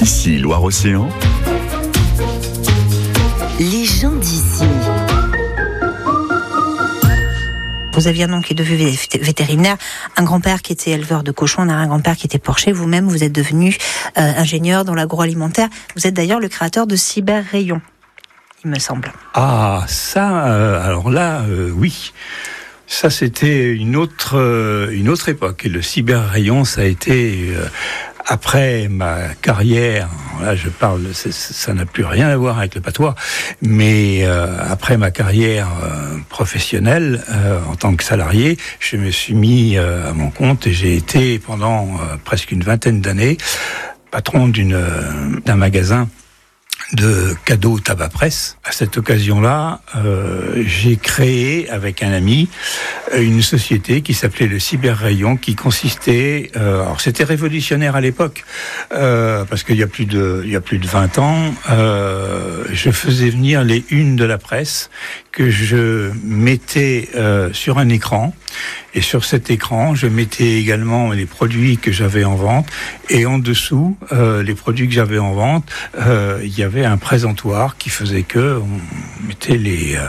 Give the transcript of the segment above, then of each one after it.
Ici Loire-Océan. Les gens d'ici. Vous aviez un oncle qui est devenu vétérinaire, un grand-père qui était éleveur de cochons, un arrière-grand-père qui était porcher. Vous-même, vous êtes devenu ingénieur dans l'agroalimentaire. Vous êtes d'ailleurs le créateur de Cyber-Rayon, il me semble. Ah, ça, alors là, oui. Ça, c'était une autre époque. Et le Cyber-Rayon, ça a été... après ma carrière, là je parle, ça n'a plus rien à voir avec le patois, mais après ma carrière professionnelle en tant que salarié, je me suis mis à mon compte et j'ai été pendant presque une vingtaine d'années patron d'un magasin de cadeaux tabac presse. À cette occasion-là, j'ai créé avec un ami une société qui s'appelait le Cyber-Rayon, qui consistait, alors c'était révolutionnaire à l'époque, parce qu'il y a plus de 20 ans, je faisais venir les unes de la presse que je mettais sur un écran. Et sur cet écran, je mettais également les produits que j'avais en vente. Et en dessous, les produits que j'avais en vente, il y avait un présentoir qui faisait que on mettait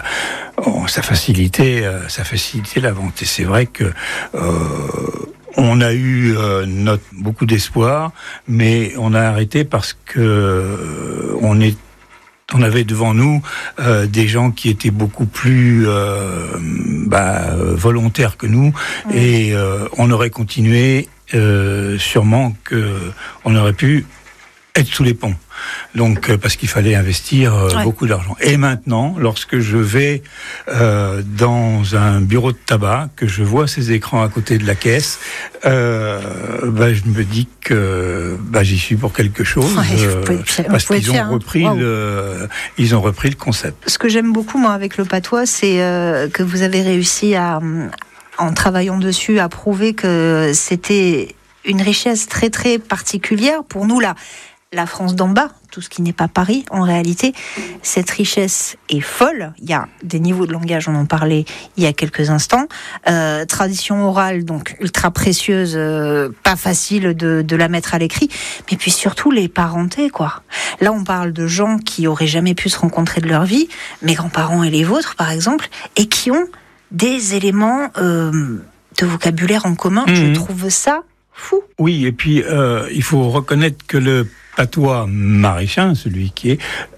ça facilitait la vente. Et c'est vrai que on a eu beaucoup d'espoir, mais on a arrêté parce que on avait devant nous des gens qui étaient beaucoup plus volontaires que nous, et on aurait continué, sûrement qu'on aurait pu être sous les ponts. Donc, parce qu'il fallait investir beaucoup d'argent. Et maintenant, lorsque je vais dans un bureau de tabac, que je vois ces écrans à côté de la caisse, je me dis que j'y suis pour quelque chose, parce qu'ils ont repris ils ont repris le concept. Ce que j'aime beaucoup, moi, avec le patois, c'est que vous avez réussi en travaillant dessus, à prouver que c'était une richesse très très particulière pour nous là. La France d'en bas, tout ce qui n'est pas Paris, en réalité, cette richesse est folle. Il y a des niveaux de langage, on en parlait il y a quelques instants. Tradition orale, donc ultra précieuse, pas facile de la mettre à l'écrit. Mais puis surtout les parentés, quoi. Là, on parle de gens qui auraient jamais pu se rencontrer de leur vie, mes grands-parents et les vôtres, par exemple, et qui ont des éléments de vocabulaire en commun. Je trouve ça fou. Oui, et puis il faut reconnaître que le patois marechin, celui qui est,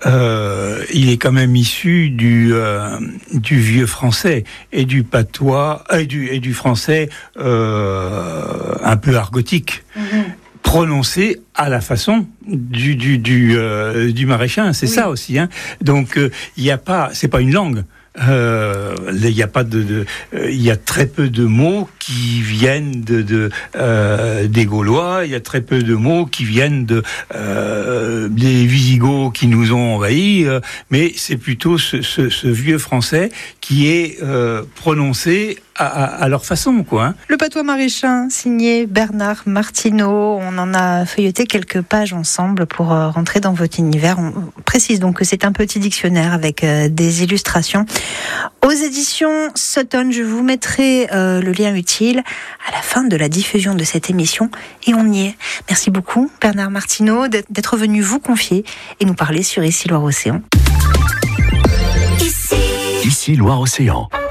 il est quand même issu du vieux français et du patois et du français un peu argotique. Prononcé à la façon du marechin, c'est ça aussi, hein. Donc c'est pas une langue. Il y a très peu de mots qui viennent des Gaulois. Il y a très peu de mots qui viennent des Visigoths qui nous ont envahis. Mais c'est plutôt ce vieux français qui est prononcé à leur façon, quoi. Hein. Le patois marechin, signé Bernard Martineau. On en a feuilleté quelques pages ensemble pour rentrer dans votre univers. On précise donc que c'est un petit dictionnaire avec des illustrations. Aux éditions Sutton, je vous mettrai le lien utile à la fin de la diffusion de cette émission. Et on y est. Merci beaucoup, Bernard Martineau, d'être venu vous confier et nous parler sur Ici Loire-Océan. Ici Loire-Océan.